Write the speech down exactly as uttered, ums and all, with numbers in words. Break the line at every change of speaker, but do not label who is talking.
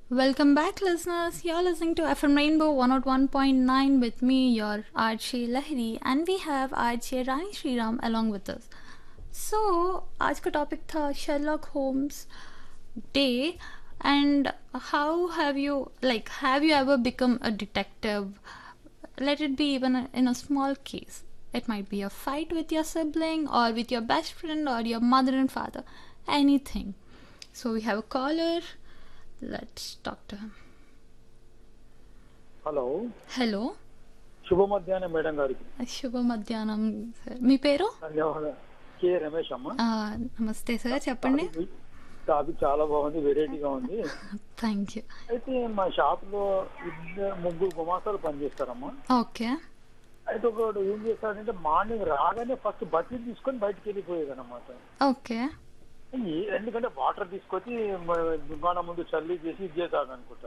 Welcome back, listeners. You're listening to F M Rainbow one oh one point nine with me, your R J Lahiri, and we have R J Rani Sriram along with us. So, आज का topic था Sherlock Holmes Day, and how have you, like, have you ever become a detective? Let it be even in a small case. It might be a fight with your sibling, or with your best friend, or your mother and father. Anything. So, we have a caller. Let's talk to him.
Hello
hello
శుభ మధ్యాహ్నం madam గారికి.
శుభ మధ్యాహ్నం sir. మీ పేరు?
ధన్యవాదాలు. కే రమేష్ అమ్మ.
ఆ, నమస్తే సార్, చెప్పండి.
టాపిక్ చాలా బాగుంది, వెరైటీగా ఉంది.
Thank you.
అయితే మా షాప్ లో ఇద్దరు ముగ్గురు గుమాసాలు పనిచేస్తారమ్మా.
ఓకే.
అయితే ఒకడు ఏం చేస్తాడంటే మార్నింగ్ రాగానే ఫస్ట్ బకెట్ తీసుకొని బయటకు వెళ్ళిపోయేది అనమాట.
ఓకే.
ఎందుకంటే వాటర్ తీసుకొచ్చి మ- దుకాణం ముందు చల్లి చేసి ఇది చేస్తాడు అనుకుంటా.